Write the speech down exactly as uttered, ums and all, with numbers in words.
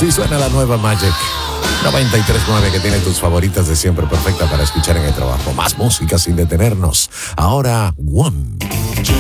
Así suena la nueva Magic noventa y tres punto nueve, que tiene tus favoritas de siempre, perfecta para escuchar en el trabajo. Más música sin detenernos. Ahora, One.